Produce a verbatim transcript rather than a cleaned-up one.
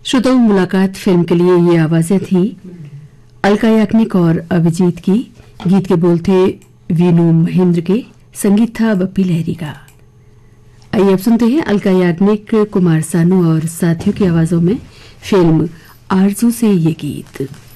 श्रोताओं, मुलाकात फिल्म के लिए ये आवाजें थी अलका याग्निक और अभिजीत की। गीत के बोल थे वीनू महेंद्र के, संगीत था बप्पी लहरी का। आइए अब सुनते हैं अलका याग्निक, कुमार सानू और साथियों की आवाजों में फिल्म आरजू से ये गीत।